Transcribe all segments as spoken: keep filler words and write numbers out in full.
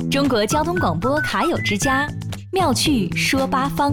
中国交通广播卡友之家，妙趣说八方。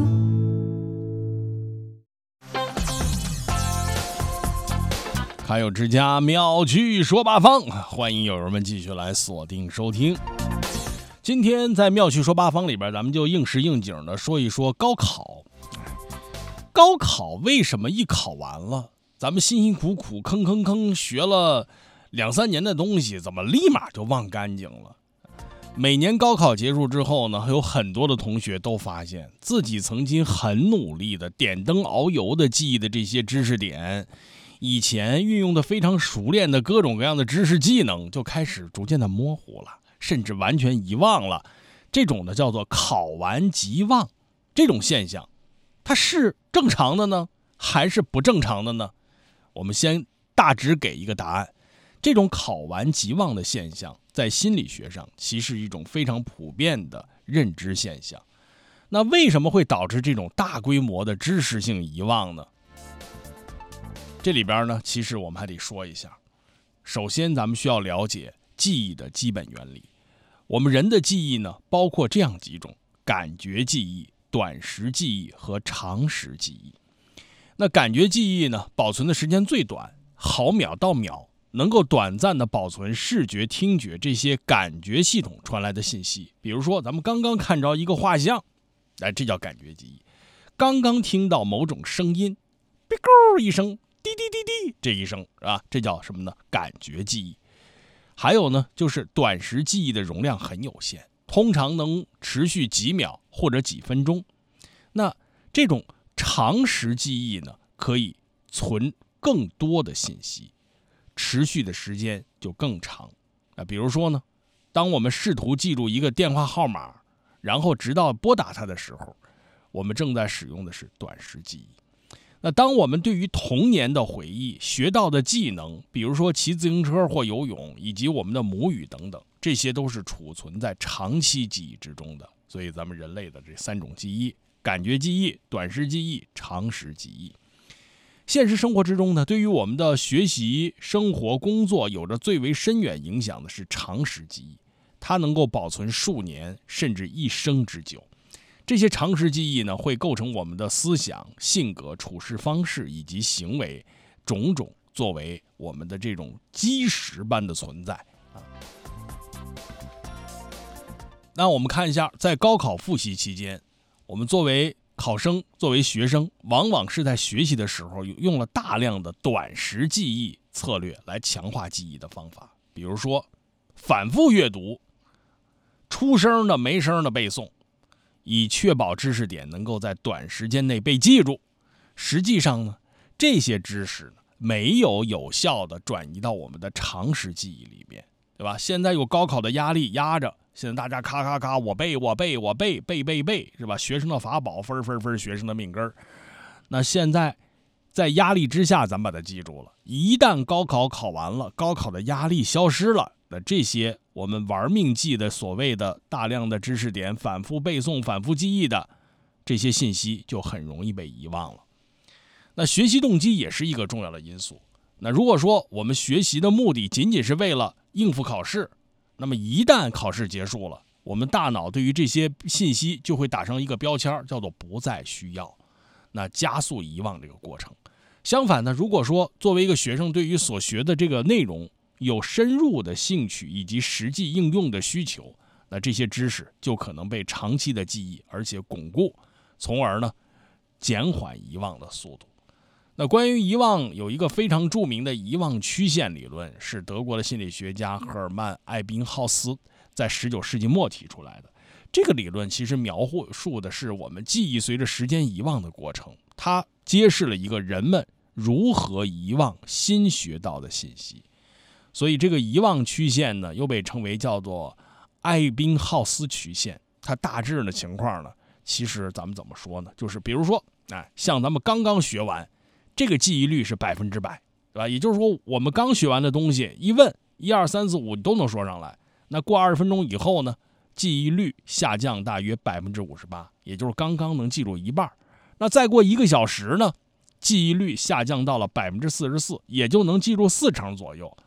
卡友之家，妙趣说八方，欢迎友人们继续来锁定收听。今天在妙趣说八方里边，咱们就应时应景的说一说高考。高考为什么一考完了，咱们辛辛苦苦吭吭吭学了两三年的东西，怎么立马就忘干净了？每年高考结束之后呢，有很多的同学都发现自己曾经很努力的点灯熬油的记忆的这些知识点，以前运用的非常熟练的各种各样的知识技能，就开始逐渐的模糊了，甚至完全遗忘了。这种的叫做考完即忘，这种现象它是正常的呢，还是不正常的呢？我们先大致给一个答案。这种考完即忘的现象在心理学上其实是一种非常普遍的认知现象。那为什么会导致这种大规模的知识性遗忘呢？这里边呢，其实我们还得说一下。首先咱们需要了解记忆的基本原理。我们人的记忆呢，包括这样几种：感觉记忆、短时记忆和长时记忆。那感觉记忆呢，保存的时间最短，毫秒到秒，能够短暂的保存视觉、听觉这些感觉系统传来的信息。比如说咱们刚刚看着一个画像，哎，这叫感觉记忆。刚刚听到某种声音，哔咕一声，滴滴滴滴这一声啊，这叫什么呢？感觉记忆。还有呢，就是短时记忆的容量很有限，通常能持续几秒或者几分钟。那这种长时记忆呢，可以存更多的信息，持续的时间就更长。啊，比如说呢，当我们试图记住一个电话号码，然后直到拨打它的时候，我们正在使用的是短时记忆。那当我们对于童年的回忆、学到的技能，比如说骑自行车或游泳，以及我们的母语等等，这些都是储存在长期记忆之中的。所以咱们人类的这三种记忆：感觉记忆、短时记忆、长时记忆。现实生活之中呢，对于我们的学习、生活、工作有着最为深远影响的是长时记忆，它能够保存数年甚至一生之久。这些长时记忆呢，会构成我们的思想、性格、处事方式以及行为种种，作为我们的这种基石般的存在啊。那我们看一下，在高考复习期间，我们作为考生、作为学生，往往是在学习的时候用了大量的短时记忆策略来强化记忆的方法，比如说反复阅读、出声的没声的背诵，以确保知识点能够在短时间内被记住。实际上呢，这些知识呢，没有有效的转移到我们的长时记忆里面，对吧？现在有高考的压力压着，现在大家咔咔咔，我背我背我背背背背，是吧？学生的法宝，分分分学生的命根儿。那现在在压力之下，咱把它记住了。一旦高考考完了，高考的压力消失了，那这些我们玩命记的所谓的大量的知识点，反复背诵、反复记忆的这些信息，就很容易被遗忘了。那学习动机也是一个重要的因素。那如果说我们学习的目的仅仅是为了应付考试，那么一旦考试结束了，我们大脑对于这些信息就会打上一个标签，叫做不再需要，那加速遗忘这个过程。相反呢，如果说作为一个学生对于所学的这个内容有深入的兴趣以及实际应用的需求，那这些知识就可能被长期的记忆而且巩固，从而呢减缓遗忘的速度。那关于遗忘，有一个非常著名的遗忘曲线理论，是德国的心理学家赫尔曼·艾宾浩斯在十九世纪末提出来的。这个理论其实描述的是我们记忆随着时间遗忘的过程，它揭示了一个人们如何遗忘新学到的信息。所以这个遗忘曲线呢，又被称为叫做艾宾浩斯曲线。它大致的情况呢，其实咱们怎么说呢？就是比如说，哎，像咱们刚刚学完，这个记忆率是百分之百，对吧？也就是说，我们刚学完的东西，一问一二三四五，你都能说上来。那过二十分钟以后呢，记忆率下降大约百分之五十八，也就是刚刚能记住一半。那再过一个小时呢，记忆率下降到了百分之四十四，也就能记住四成左右。